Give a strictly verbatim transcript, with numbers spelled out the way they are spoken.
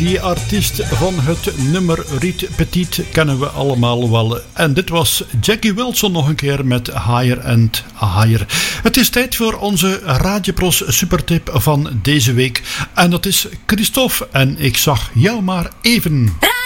die artiest van het nummer Riet Petit kennen we allemaal wel. En dit was Jackie Wilson nog een keer met Higher and Higher. Het is tijd voor onze Radiopros supertip van deze week. En dat is Christophe en ik zag jou maar even.